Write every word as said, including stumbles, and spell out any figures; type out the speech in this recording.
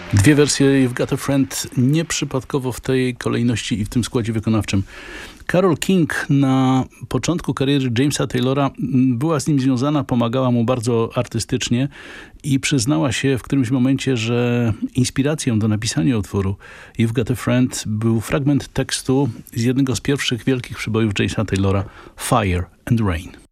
Dwie wersje You've Got a Friend nieprzypadkowo w tej kolejności i w tym składzie wykonawczym. Carole King na początku kariery Jamesa Taylora była z nim związana, pomagała mu bardzo artystycznie i przyznała się w którymś momencie, że inspiracją do napisania utworu You've Got a Friend był fragment tekstu z jednego z pierwszych wielkich przybojów Jamesa Taylora, Fire and Rain.